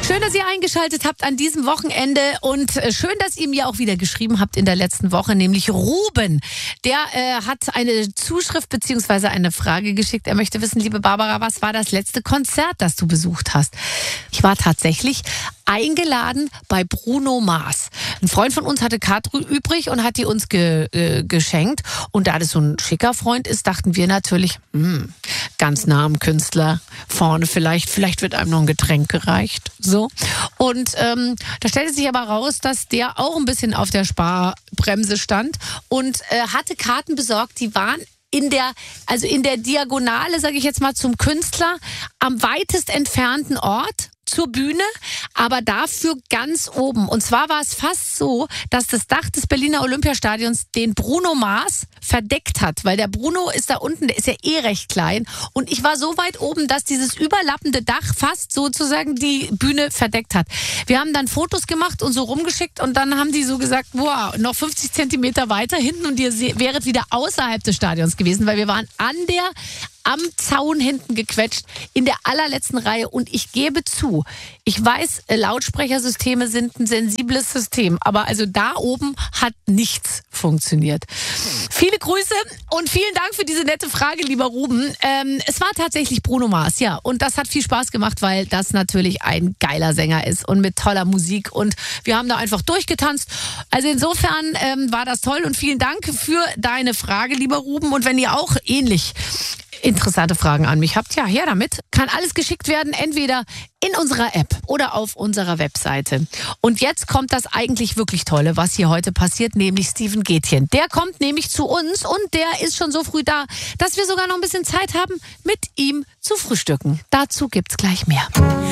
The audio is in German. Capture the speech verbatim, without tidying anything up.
Schön, dass ihr eingeschaltet habt an diesem Wochenende und schön, dass ihr mir auch wieder geschrieben habt in der letzten Woche, nämlich Ruben. Der äh, hat eine Zuschrift bzw. eine Frage geschickt. Er möchte wissen, liebe Barbara, was war das letzte Konzert, das du besucht hast? Ich war tatsächlich eingeladen bei Bruno Mars. Ein Freund von uns hatte Karten übrig und hat die uns ge, äh, geschenkt. Und da das so ein schicker Freund ist, dachten wir natürlich, hm, ganz nah am Künstler, vorne vielleicht, vielleicht wird einem noch ein Getränk gereicht. So. Und ähm, da stellte sich aber raus, dass der auch ein bisschen auf der Sparbremse stand und äh, hatte Karten besorgt, die waren in der, also in der Diagonale, sage ich jetzt mal, zum Künstler, am weitest entfernten Ort zur Bühne, aber dafür ganz oben. Und zwar war es fast so, dass das Dach des Berliner Olympiastadions den Bruno Mars verdeckt hat, weil der Bruno ist da unten, der ist ja eh recht klein und ich war so weit oben, dass dieses überlappende Dach fast sozusagen die Bühne verdeckt hat. Wir haben dann Fotos gemacht und so rumgeschickt und dann haben die so gesagt, wow, noch fünfzig Zentimeter weiter hinten und ihr wäret wieder außerhalb des Stadions gewesen, weil wir waren an der am Zaun hinten gequetscht, in der allerletzten Reihe. Und ich gebe zu, ich weiß, Lautsprechersysteme sind ein sensibles System, aber also da oben hat nichts funktioniert. Viele Grüße und vielen Dank für diese nette Frage, lieber Ruben. Ähm, es war tatsächlich Bruno Mars, ja. Und das hat viel Spaß gemacht, weil das natürlich ein geiler Sänger ist und mit toller Musik. Und wir haben da einfach durchgetanzt. Also insofern ähm, war das toll und vielen Dank für deine Frage, lieber Ruben. Und wenn ihr auch ähnlich interessante Fragen an mich habt, ja, her damit. Kann alles geschickt werden, entweder in unserer App oder auf unserer Webseite. Und jetzt kommt das eigentlich wirklich Tolle, was hier heute passiert, nämlich Steven Gätjen. Der kommt nämlich zu uns und der ist schon so früh da, dass wir sogar noch ein bisschen Zeit haben, mit ihm zu frühstücken. Dazu gibt's gleich mehr.